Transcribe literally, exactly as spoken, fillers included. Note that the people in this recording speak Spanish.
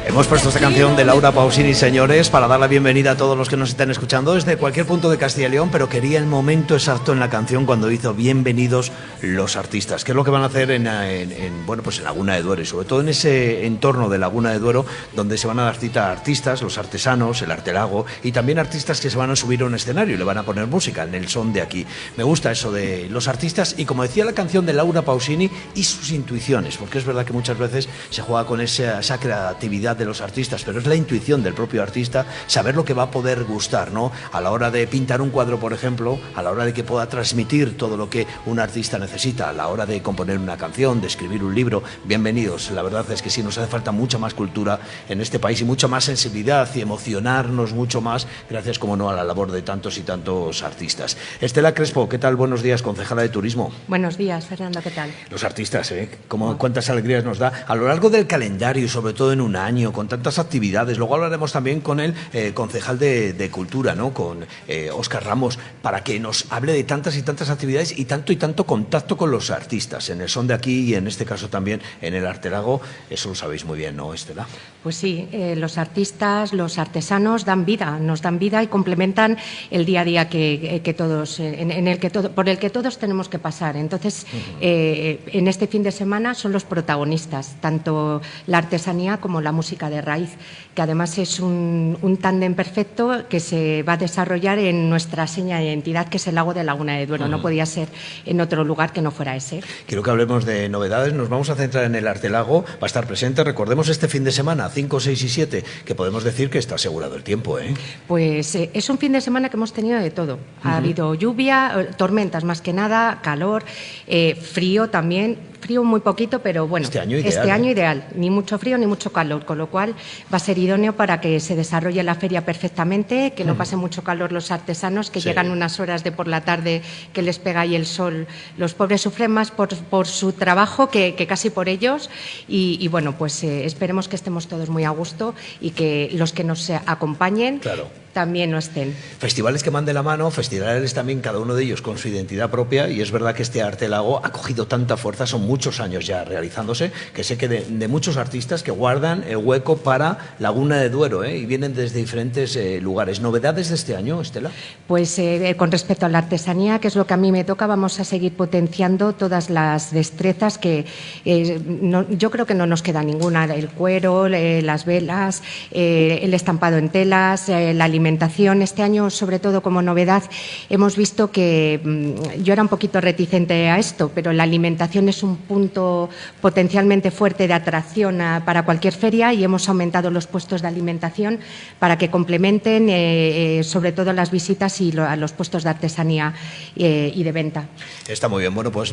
Hemos puesto esta canción de Laura Pausini, señores, para dar la bienvenida a todos los que nos están escuchando desde cualquier punto de Castilla y León, pero quería el momento exacto en la canción cuando hizo bienvenidos los artistas. ¿Qué es lo que van a hacer en, en, en, bueno, pues en Laguna de Duero? Y sobre todo en ese entorno de Laguna de Duero, donde se van a dar cita a artistas, los artesanos, el artelago, y también artistas que se van a subir a un escenario y le van a poner música en el son de aquí. Me gusta eso de los artistas y, como decía la canción de Laura Pausini, y sus intuiciones, porque es verdad que muchas veces se juega con esa, esa creatividad de los artistas, pero es la intuición del propio artista saber lo que va a poder gustar, ¿no? A la hora de pintar un cuadro, por ejemplo, a la hora de que pueda transmitir todo lo que un artista necesita, a la hora de componer una canción, de escribir un libro. Bienvenidos. La verdad es que sí, nos hace falta mucha más cultura en este país y mucha más sensibilidad y emocionarnos mucho más, gracias, como no, a la labor de tantos y tantos artistas. Estela Crespo, ¿qué tal? Buenos días, concejala de Turismo. Buenos días, Fernando, ¿qué tal? Los artistas, ¿eh? Como, cuántas alegrías nos da a lo largo del calendario y sobre todo en un año, con tantas actividades. Luego hablaremos también con el eh, concejal de, de Cultura, ¿no? Con eh, Óscar Ramos, para que nos hable de tantas y tantas actividades y tanto y tanto contacto con los artistas, en el son de aquí y en este caso también en el Artelago. Eso lo sabéis muy bien, ¿no, Estela? Pues sí, eh, los artistas, los artesanos dan vida, nos dan vida y complementan el día a día que, que todos, en, en el que todo, por el que todos tenemos que pasar. Entonces, uh-huh. eh, en este fin de semana son los protagonistas, tanto la artesanía como la música de raíz, que además es un, un tándem perfecto que se va a desarrollar en nuestra seña de identidad, que es el lago de Laguna de Duero. Uh-huh. No podía ser en otro lugar que no fuera ese. Quiero que hablemos de novedades. Nos vamos a centrar en el Artelago. Va a estar presente, recordemos, este fin de semana, cinco, seis y siete, que podemos decir que está asegurado el tiempo, ¿eh? Pues eh, es un fin de semana que hemos tenido de todo. Ha uh-huh. habido lluvia, tormentas más que nada, calor, eh, frío también. Frío muy poquito, pero bueno, este año ideal, este año ¿eh? ideal, ni mucho frío ni mucho calor, con lo cual va a ser idóneo para que se desarrolle la feria perfectamente, que no pase mucho calor los artesanos, que sí. llegan unas horas de por la tarde que les pega ahí el sol. Los pobres sufren más por, por su trabajo que, que casi por ellos y, y bueno, pues eh, esperemos que estemos todos muy a gusto y que los que nos acompañen claro. también no estén. Festivales que van de la mano, festivales también cada uno de ellos con su identidad propia, y es verdad que este Artelago ha cogido tanta fuerza, son muchos años ya realizándose, que sé que de, de muchos artistas que guardan el hueco para Laguna de Duero, ¿eh? Y vienen desde diferentes eh, lugares. ¿Novedades de este año, Estela? Pues eh, con respecto a la artesanía, que es lo que a mí me toca, vamos a seguir potenciando todas las destrezas que eh, no, yo creo que no nos queda ninguna, el cuero, eh, las velas, eh, el estampado en telas, eh, la alimentación. Este año, sobre todo como novedad, hemos visto que mmm, yo era un poquito reticente a esto, pero la alimentación es un punto potencialmente fuerte de atracción a, para cualquier feria, y hemos aumentado los puestos de alimentación para que complementen eh, eh, sobre todo las visitas y lo, a los puestos de artesanía eh, y de venta. Está muy bien. Bueno, pues